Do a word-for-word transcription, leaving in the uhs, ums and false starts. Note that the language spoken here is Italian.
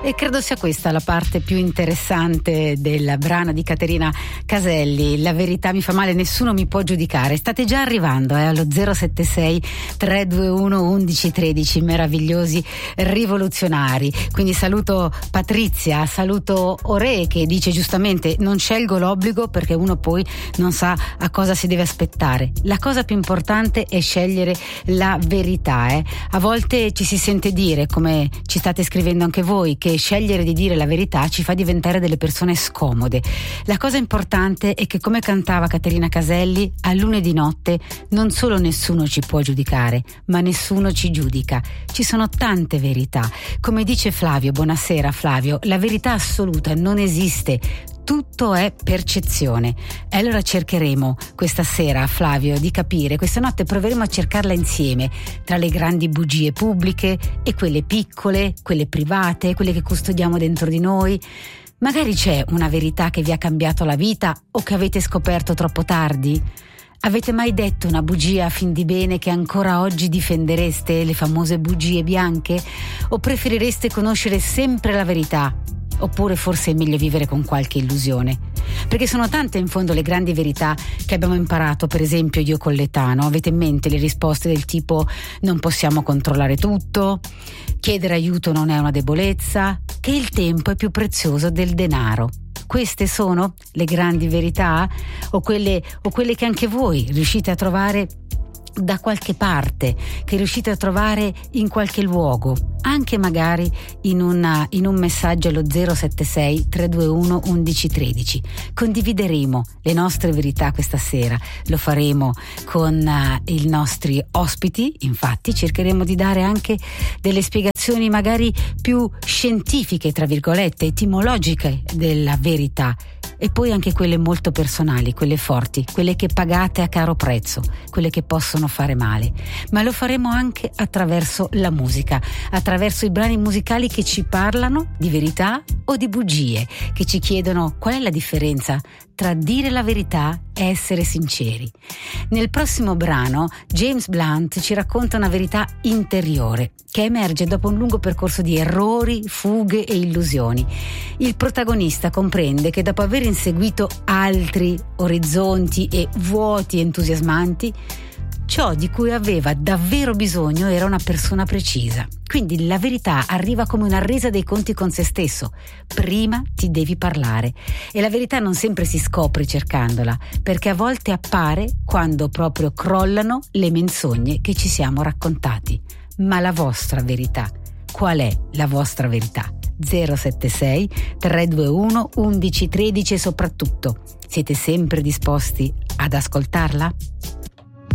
E credo sia questa la parte più interessante del brano di Caterina Caselli. La verità mi fa male, nessuno mi può giudicare. State già arrivando eh, allo zero sette sei tre due uno undici tredici, meravigliosi rivoluzionari. Quindi saluto Patrizia, saluto Ore che dice giustamente: non scelgo l'obbligo perché uno poi non sa a cosa si deve aspettare. La cosa più importante è scegliere la verità. Eh. A volte ci si sente dire, come ci state scrivendo anche voi, che scegliere di dire la verità ci fa diventare delle persone scomode. La cosa importante è che, come cantava Caterina Caselli, a lunedì notte non solo nessuno ci può giudicare, ma nessuno ci giudica. Ci sono tante verità. Come dice Flavio, buonasera Flavio, la verità assoluta non esiste. Tutto è percezione. E allora cercheremo questa sera, Flavio, di capire, questa notte proveremo a cercarla insieme, tra le grandi bugie pubbliche e quelle piccole, quelle private, quelle che custodiamo dentro di noi. Magari c'è una verità che vi ha cambiato la vita o che avete scoperto troppo tardi? Avete mai detto una bugia a fin di bene che ancora oggi difendereste, le famose bugie bianche? O preferireste conoscere sempre la verità? Oppure forse è meglio vivere con qualche illusione? Perché sono tante in fondo le grandi verità che abbiamo imparato, per esempio io con l'età, no? Avete in mente le risposte del tipo: non possiamo controllare tutto, chiedere aiuto non è una debolezza, che il tempo è più prezioso del denaro. Queste sono le grandi verità? O quelle, o quelle che anche voi riuscite a trovare da qualche parte, che riuscite a trovare in qualche luogo, anche magari in, una, in un messaggio allo zero sette sei tre due uno undici tredici. Condivideremo le nostre verità questa sera, lo faremo con uh, i nostri ospiti. Infatti cercheremo di dare anche delle spiegazioni magari più scientifiche, tra virgolette, etimologiche della verità, e poi anche quelle molto personali, quelle forti, quelle che pagate a caro prezzo, quelle che possono fare male. Ma lo faremo anche attraverso la musica, attraverso i brani musicali che ci parlano di verità o di bugie, che ci chiedono qual è la differenza tra dire la verità e essere sinceri. Nel prossimo brano James Blunt ci racconta una verità interiore che emerge dopo un lungo percorso di errori, fughe e illusioni. Il protagonista comprende che dopo aver inseguito altri orizzonti e vuoti entusiasmanti, ciò di cui aveva davvero bisogno era una persona precisa. Quindi la verità arriva come una resa dei conti con se stesso. Prima ti devi parlare. E la verità non sempre si scopre cercandola, perché a volte appare quando proprio crollano le menzogne che ci siamo raccontati. Ma la vostra verità, qual è la vostra verità? zero sette sei tre due uno undici tredici e soprattutto, siete sempre disposti ad ascoltarla?